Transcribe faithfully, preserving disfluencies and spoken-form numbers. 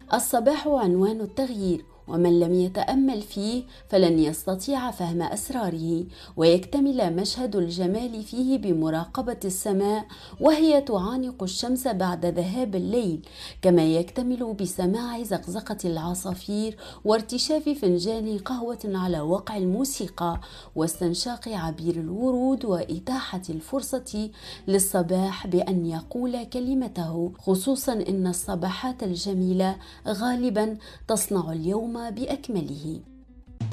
الصباح عنوان التغيير، ومن لم يتأمل فيه فلن يستطيع فهم أسراره، ويكتمل مشهد الجمال فيه بمراقبة السماء وهي تعانق الشمس بعد ذهاب الليل، كما يكتمل بسماع زقزقة العصافير وارتشاف فنجان قهوة على وقع الموسيقى واستنشاق عبير الورود، وإتاحة الفرصة للصباح بأن يقول كلمته، خصوصا إن الصباحات الجميلة غالبا تصنع اليوم بأكمله.